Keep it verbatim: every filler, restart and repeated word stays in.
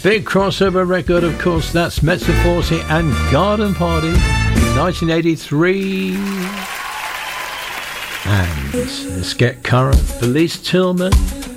Big crossover record, of course, that's Mezzo Forte and Garden Party, nineteen eighty-three. And let's get current. Felice Tillman.